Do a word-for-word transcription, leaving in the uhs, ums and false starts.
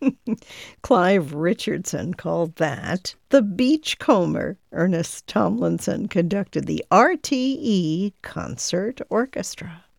Clive Richardson called that the Beachcomber. Ernest Tomlinson conducted the R T E Concert Orchestra.